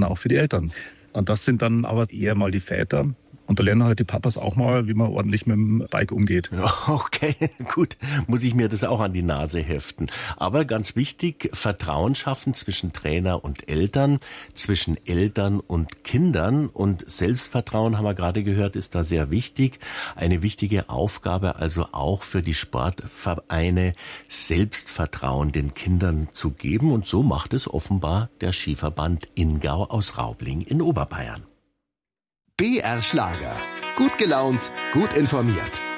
dann auch für die Eltern. Und das sind dann aber eher mal die Väter. Und da lernen halt die Papas auch mal, wie man ordentlich mit dem Bike umgeht. Okay, gut. Muss ich mir das auch an die Nase heften. Aber ganz wichtig, Vertrauen schaffen zwischen Trainer und Eltern, zwischen Eltern und Kindern. Und Selbstvertrauen, haben wir gerade gehört, ist da sehr wichtig. Eine wichtige Aufgabe also auch für die Sportvereine, Selbstvertrauen den Kindern zu geben. Und so macht es offenbar der Skiverband Ingau aus Raubling in Oberbayern. BR Schlager. Gut gelaunt, gut informiert.